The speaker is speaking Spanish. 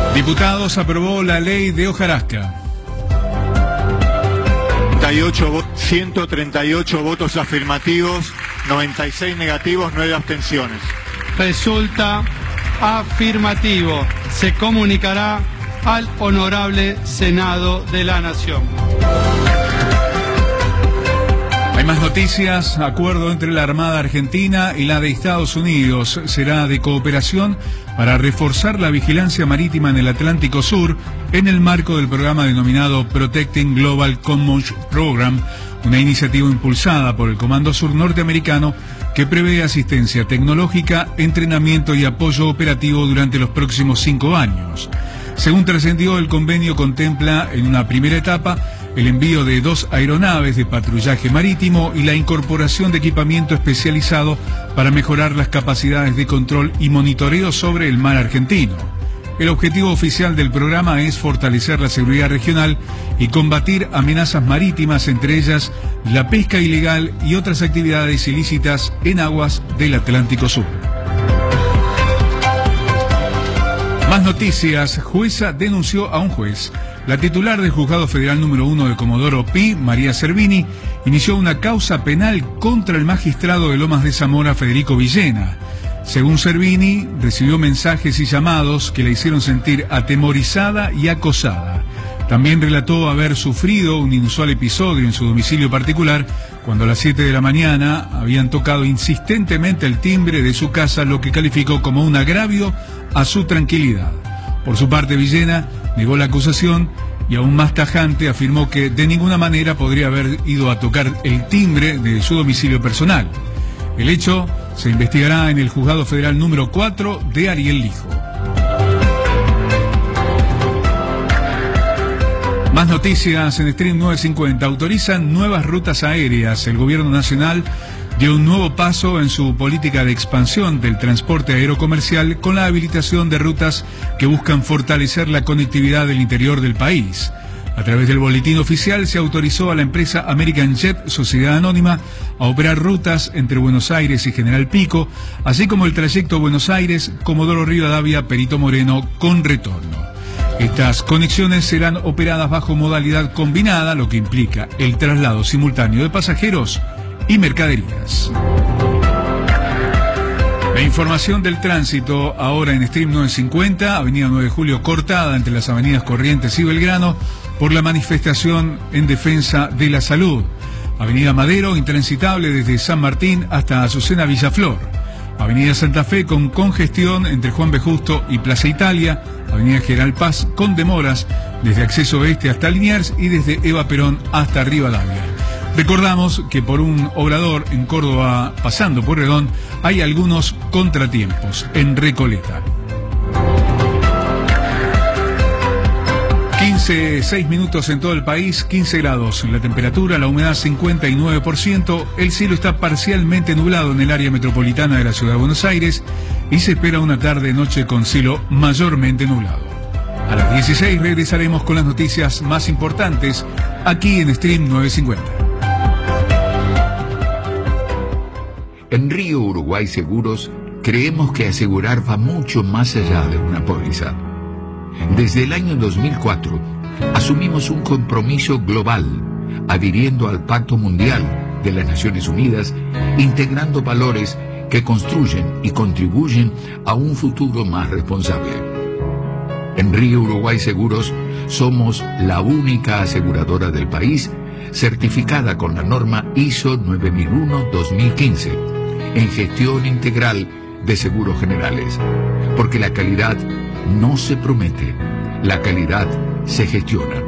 Diputados aprobó la ley de hojarasca. 138 votos afirmativos, 96 negativos, 9 abstenciones. Resulta afirmativo. Se comunicará al Honorable Senado de la Nación. Hay más noticias. Acuerdo entre la Armada Argentina y la de Estados Unidos será de cooperación para reforzar la vigilancia marítima en el Atlántico Sur en el marco del programa denominado Protecting Global Commons Program, una iniciativa impulsada por el Comando Sur norteamericano que prevé asistencia tecnológica, entrenamiento y apoyo operativo durante los próximos 5 años. Según trascendió, el convenio contempla en una primera etapa el envío de 2 aeronaves de patrullaje marítimo y la incorporación de equipamiento especializado para mejorar las capacidades de control y monitoreo sobre el mar argentino. El objetivo oficial del programa es fortalecer la seguridad regional y combatir amenazas marítimas, entre ellas la pesca ilegal y otras actividades ilícitas en aguas del Atlántico Sur. Más noticias. Jueza denunció a un juez. La titular del Juzgado Federal número 1 de Comodoro Pi, María Servini, inició una causa penal contra el magistrado de Lomas de Zamora, Federico Villena. Según Servini, recibió mensajes y llamados que la hicieron sentir atemorizada y acosada. También relató haber sufrido un inusual episodio en su domicilio particular cuando a las 7 de la mañana habían tocado insistentemente el timbre de su casa, lo que calificó como un agravio a su tranquilidad. Por su parte, Villena negó la acusación y aún más tajante afirmó que de ninguna manera podría haber ido a tocar el timbre de su domicilio personal. El hecho se investigará en el Juzgado Federal número 4 de Ariel Lijo. Más noticias en Stream 950. Autorizan nuevas rutas aéreas. El gobierno nacional dio un nuevo paso en su política de expansión del transporte aéreo comercial con la habilitación de rutas que buscan fortalecer la conectividad del interior del país. A través del boletín oficial se autorizó a la empresa American Jet, sociedad anónima, a operar rutas entre Buenos Aires y General Pico, así como el trayecto Buenos Aires, Comodoro Rivadavia, Perito Moreno con retorno. Estas conexiones serán operadas bajo modalidad combinada, lo que implica el traslado simultáneo de pasajeros y mercaderías. La información del tránsito ahora en Stream 950, Avenida 9 de Julio cortada entre las avenidas Corrientes y Belgrano por la manifestación en defensa de la salud. Avenida Madero intransitable desde San Martín hasta Azucena Villaflor. Avenida Santa Fe con congestión entre Juan B. Justo y Plaza Italia. Avenida General Paz con demoras desde Acceso Oeste hasta Liniers y desde Eva Perón hasta Rivadavia. Recordamos que por un obrador en Córdoba pasando por Redón hay algunos contratiempos en Recoleta. 6 minutos en todo el país, 15 grados la temperatura, la humedad 59%, el cielo está parcialmente nublado en el área metropolitana de la ciudad de Buenos Aires y se espera una tarde-noche con cielo mayormente nublado. A las 16 regresaremos con las noticias más importantes aquí en Stream 950. En Río Uruguay Seguros creemos que asegurar va mucho más allá de una póliza. Desde el año 2004 asumimos un compromiso global, adhiriendo al Pacto Mundial de las Naciones Unidas, integrando valores que construyen y contribuyen a un futuro más responsable. En Río Uruguay Seguros somos la única aseguradora del país certificada con la norma ISO 9001-2015 en gestión integral de seguros generales, porque la calidad no se promete, la calidad se gestiona.